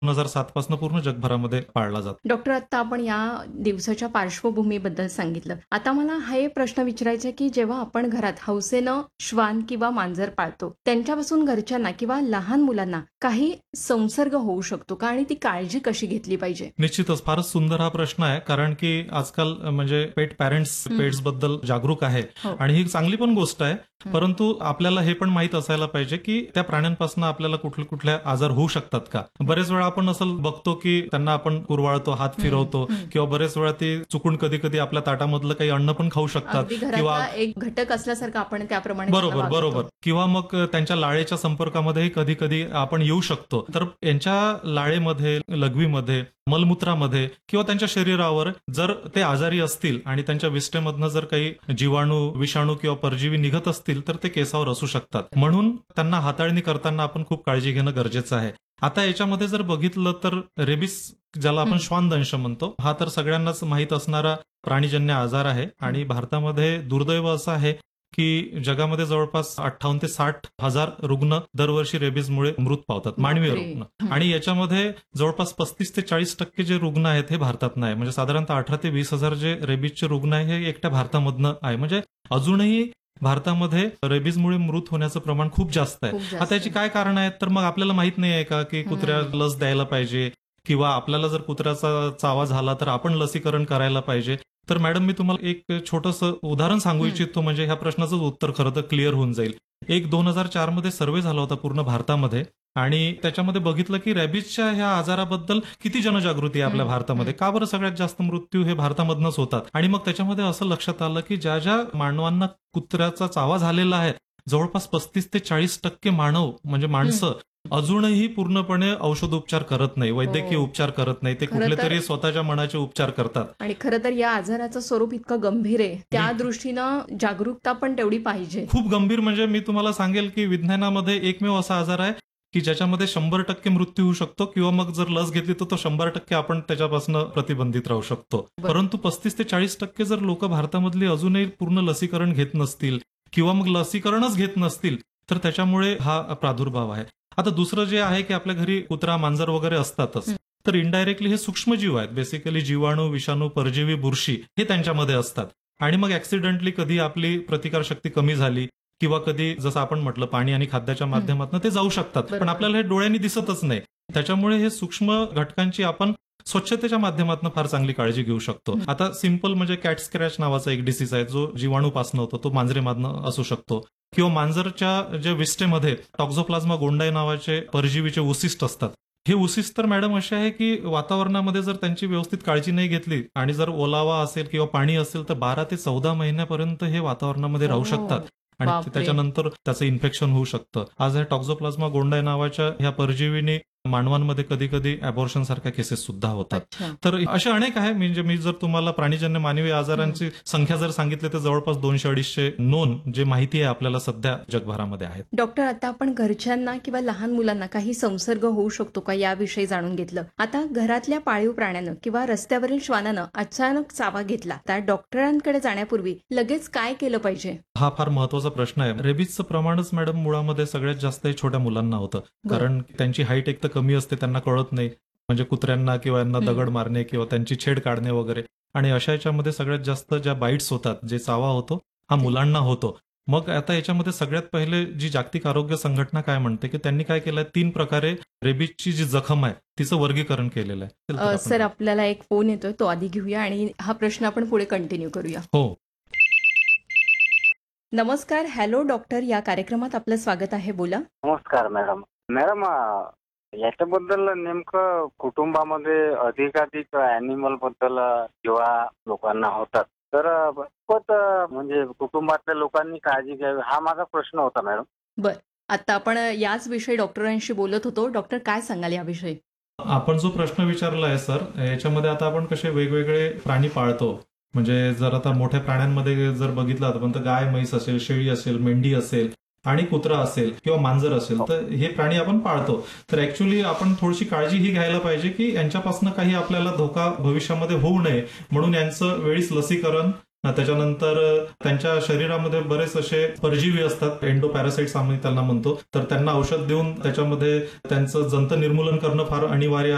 2007 पासून पूर्ण जगभरामध्ये पाळला जातो. डॉक्टर, आता आपण या दिवसाच्या पार्श्वभूमीबद्दल सांगितलं. आता मला हा एक प्रश्न विचारायचा आहे की जेव्हा आपण घरात हौसेनं श्वान किंवा मांजर पाळतो, त्यांच्यापासून घरच्यांना किंवा लहान मुलांना काही संसर्ग होऊ शकतो का आणि ती काळजी कशी घेतली पाहिजे? निश्चितच फारच सुंदर हा प्रश्न आहे, कारण की आजकाल म्हणजे पेट पॅरेंट्स पेट्स बद्दल जागरूक आहे हो. आणि ही चांगली पण गोष्ट आहे. परंतु आपल्याला हे पण माहित असायला पाहिजे की त्या प्राण्यांपासून आपल्याला कुठले कुठले आजार होऊ शकतात का. बरेच वेळा आपण असं बघतो की त्यांना आपण कुरवाळतो, हात फिरवतो किंवा बरेच वेळा ते चुकून कधी कधी आपल्या ताटामधलं काही अन्न पण खाऊ शकतात अगदी घरातला एक घटक असल्यासारखं आपण त्याप्रमाणे बरोबर त्यांना बरोबर वागवतो. किंवा मग त्यांच्या लाळेच्या संपर्कामध्ये कधी कधी आपण येऊ शकतो. तर यांच्या लाळेमध्ये, लघवीमध्ये, मलमूत्रामध्ये किंवा त्यांच्या शरीरावर जर ते आजारी असतील आणि त्यांच्या विष्ठेमधनं जर काही जीवाणू, विषाणू किंवा परजीवी निघत असतील तर ते केसावर असू शकतात. म्हणून त्यांना हाताळणी करताना आपण खूप काळजी घेणं गरजेचं आहे. आता याच्यामध्ये जर बघितलं तर रेबिस, ज्याला आपण श्वानदंश म्हणतो, हा तर सगळ्यांनाच माहीत असणारा प्राणीजन्य आजार आहे आणि भारतामध्ये दुर्दैव असं आहे की जगामध्ये जवळपास 58 ते 60 हजार रुग्ण दरवर्षी रेबीजमुळे मृत पावतात, मानवी बापरे. रुग्ण. आणि याच्यामध्ये जवळपास 35 ते 40% जे रुग्ण आहेत हे भारतात नाही. म्हणजे साधारणतः 18 ते 20 हजार जे रेबीजचे रुग्ण आहे हे एकट्या भारतामधनं आहे. म्हणजे अजूनही भारतामध्ये रेबीजमुळे मृत होण्याचं प्रमाण खूप जास्त आहे. खूप जास्त आता याची काय कारण आहेत तर मग आपल्याला माहित नाही आहे का की कुत्र्याला लस द्यायला पाहिजे किंवा आपल्याला जर कुत्र्याचा चावा झाला तर आपण लसीकरण करायला पाहिजे. तर मॅडम, मी तुम्हाला एक छोटंसं उदाहरण सांगू इच्छितो, म्हणजे ह्या प्रश्नाचं उत्तर खरं तर क्लिअर होऊन जाईल. एक 2004 मध्ये सर्व्हे झाला होता पूर्ण भारतामध्ये आणि त्याच्यामध्ये बघितलं की रॅबिजच्या ह्या आजाराबद्दल किती जनजागृती आहे आपल्या भारतामध्ये. का बरं सगळ्यात जास्त मृत्यू हे भारतामधनच होतात. आणि मग त्याच्यामध्ये असं लक्षात आलं की ज्या ज्या मानवांना कुत्र्याचा चावा झालेला आहे, जवळपास 35 ते 40% मानव म्हणजे माणसं अजूनही पूर्णपणे औषधोपचार करत नाही, वैद्यकीय उपचार करत नाही. ते खरं कुठले तर- तरी स्वतःच्या मनाचे उपचार करतात. आणि खरं तर या आजाराचं स्वरूप इतकं गंभीर आहे, त्या दृष्टीनं जागरूकता पण तेवढी पाहिजे. खूप गंभीर, म्हणजे मी तुम्हाला सांगेल की विज्ञानामध्ये एकमेव असा आजार आहे की ज्याच्यामध्ये 100% मृत्यू होऊ शकतो किंवा मग जर लस घेतली तर तो 100% आपण त्याच्यापासून प्रतिबंधित राहू शकतो. परंतु 35 ते 40% जर लोक भारतामधली अजूनही पूर्ण लसीकरण घेत नसतील किंवा मग लसीकरणच घेत नसतील तर त्याच्यामुळे हा प्रादुर्भाव आहे. आता दुसरं जे आहे की आपल्या घरी कुत्रा, मांजर वगैरे असतातच, तर इनडायरेक्टली हे सूक्ष्मजीव आहेत. बेसिकली जीवाणू, विषाणू, परजीवी, बुरशी हे त्यांच्यामध्ये असतात. आणि मग ऍक्सिडेंटली कधी आपली प्रतिकारशक्ती कमी झाली किंवा कधी जसं आपण म्हटलं पाणी आणि खाद्याच्या माध्यमातून ते जाऊ शकतात, पण आपल्याला हे डोळ्यांनी दिसतच नाही. त्याच्यामुळे हे सूक्ष्म घटकांची आपण स्वच्छतेच्या माध्यमातून फार चांगली काळजी घेऊ शकतो. आता सिंपल म्हणजे कॅट स्क्रॅच नावाचा एक डिसीज आहे जो जीवाणूपासून होतो, तो मांजरेमधनं असू शकतो. किंवा मांजरच्या ज्या विष्ठेमध्ये टॉक्झोप्लाझ्मा गोंडाई नावाचे परजीवीचे उसिस्ट असतात. हे उसिस्ट तर मॅडम असे आहे की वातावरणामध्ये जर त्यांची व्यवस्थित काळजी नाही घेतली आणि जर ओलावा असेल किंवा पाणी असेल तर 12 ते 14 महिन्यापर्यंत हे वातावरणामध्ये राहू शकतात आणि बापरे. त्याच्यानंतर त्याचं इन्फेक्शन होऊ शकतं. आज हे टॉक्झोप्लाझ्मा गोंडाई नावाच्या ह्या परजीवीने मानवांमध्ये कधी कधी अबॉर्शन सारख्या केसेस सुद्धा होतात. अच्छा. तर असे अनेक आहे. म्हणजे मी जर तुम्हाला प्राणीजन्य मानवी आजारांची संख्या जर सांगितली तर जवळपास 200-250 नोंद जे माहिती आहे आपल्याला सध्या जगभरामध्ये आहेत. डॉक्टर, आता आपण घरच्यांना किंवा लहान मुलांना काही संसर्ग होऊ शकतो का याविषयी जाणून घेतलं. आता घरातल्या पाळीव प्राण्यानं किंवा रस्त्यावरील श्वानानं अचानक चावा घेतला तर डॉक्टरांकडे जाण्यापूर्वी लगेच काय केलं पाहिजे? हा फार महत्वाचा प्रश्न आहे. रेबीजचं प्रमाणच मॅडम मुळामध्ये सगळ्यात जास्त हे छोट्या मुलांना होतं, कारण त्यांची हाईट एक तर कमी असते, त्यांना कळत नाही, म्हणजे कुत्र्यांना किंवा यांना दगड मारणे किंवा त्यांची छेड काढणे वगैरे. आणि अशा याच्यामध्ये सगळ्यात जास्त ज्या बाईट्स होतात, जे चावा होतो, हा मुलांना होतो. मग आता याच्यामध्ये सगळ्यात पहिले जी जागतिक आरोग्य संघटना काय म्हणते की त्यांनी काय केलंय, 3 प्रकारे रेबीजची जी जखम आहे तिचं वर्गीकरण केलेलं आहे. सर, आपल्याला एक फोन येतोय, तो आधी घेऊया आणि हा प्रश्न आपण पुढे कंटिन्यू करूया. हो, नमस्कार, हॅलो डॉक्टर, या कार्यक्रमात आपलं स्वागत आहे, बोला. नमस्कार मॅडम. मॅडम, याच्याबद्दल नेमकं कुटुंबामध्ये अधिकाधिक अॅनिमल बद्दल जेव्हा लोकांना होतात तर खूपच म्हणजे कुटुंबातल्या लोकांनी काळजी घ्यावी, हा माझा प्रश्न होता मॅडम. बर, आता आपण याच विषयी डॉक्टरांशी बोलत होतो. डॉक्टर, काय सांगाल याविषयी? आपण जो प्रश्न विचारला आहे सर, याच्यामध्ये आता आपण कसे वेगवेगळे प्राणी पाळतो. म्हणजे जर आता मोठ्या प्राण्यांमध्ये जर बघितलं आपण तर गाय, म्हैस असेल, शेळी असेल, मेंढी असेल आणि कुत्रा असेल किंवा मांजर असेल, तर हे प्राणी आपण पाळतो. तर ऍक्च्युली आपण थोडीशी काळजी ही घ्यायला पाहिजे की यांच्यापासून काही आपल्याला धोका भविष्यामध्ये होऊ नये म्हणून यांचं वेळीच लसीकरण, त्याच्यानंतर त्यांच्या शरीरामध्ये बरेच असे परजीवी असतात, एंडोपॅरासाइट्स आम्ही त्यांना म्हणतो, तर त्यांना औषध देऊन त्याच्यामध्ये त्यांचं जंत निर्मूलन करणं फार अनिवार्य